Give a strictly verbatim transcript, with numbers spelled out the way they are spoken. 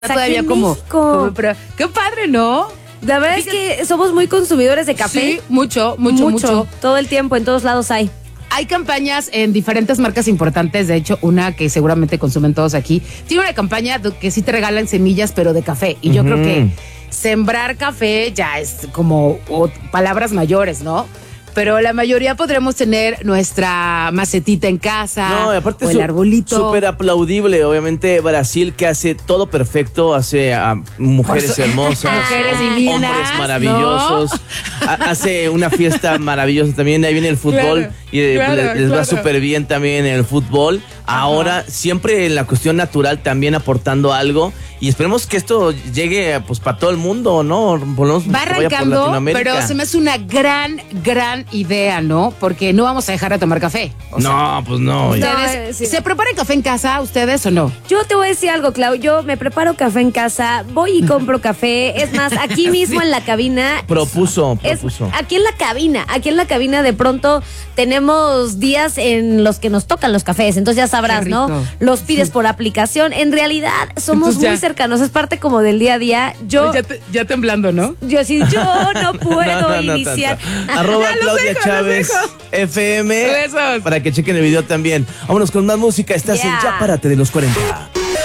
todavía como, como pero, qué padre, ¿no? La verdad es que somos muy consumidores de café. Sí, mucho, mucho, mucho, mucho. Todo el tiempo, en todos lados hay. Hay campañas en diferentes marcas importantes. De hecho, una que seguramente consumen todos aquí, tiene una campaña que sí te regalan semillas, pero de café. Y yo uh-huh. creo que sembrar café ya es como o, palabras mayores, ¿no? Pero la mayoría podremos tener nuestra macetita en casa, no, y aparte o el su, arbolito. Súper aplaudible, obviamente Brasil que hace todo perfecto, hace a mujeres su, hermosas, mujeres divinas, hombres maravillosos, ¿no? a, hace una fiesta maravillosa también, ahí viene el fútbol claro, y claro, les, les claro. va súper bien también en el fútbol. Ahora Ajá. siempre en la cuestión natural también aportando algo y esperemos que esto llegue pues para todo el mundo, ¿no? Por lo menos va arrancando, pero se me hace una gran, gran idea, ¿no? Porque no vamos a dejar de tomar café. O sea, no, pues no. ¿Ustedes no, sí. se preparan café en casa, ustedes o no? Yo te voy a decir algo, Clau. Yo me preparo café en casa, voy y compro café. Es más, aquí mismo sí. en la cabina. Propuso, propuso. Es, aquí en la cabina, aquí en la cabina de pronto tenemos días en los que nos tocan los cafés. Entonces ya sabrás, ¿no? Los pides sí. por aplicación. En realidad somos Entonces, muy ya. cercanos. Es parte como del día a día. Yo. Ya, te, ya temblando, ¿no? Yo sí, yo no puedo no, no, iniciar. No, no, Arroba Claudia dejo, Chávez F M. Besos. Para que chequen el video también. Vámonos con más música. Estás yeah. en Ya Párate de los cuarenta.